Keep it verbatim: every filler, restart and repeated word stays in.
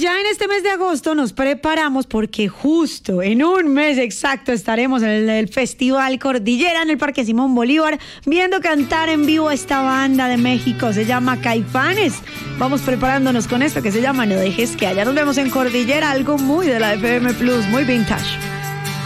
ya en este mes de agosto nos preparamos porque justo en un mes exacto estaremos en el, el Festival Cordillera en el Parque Simón Bolívar viendo cantar en vivo a esta banda de México, se llama Caifanes. Vamos preparándonos con esto que se llama No Dejes Que Haya. Nos vemos en Cordillera, algo muy de la F M Plus, muy vintage.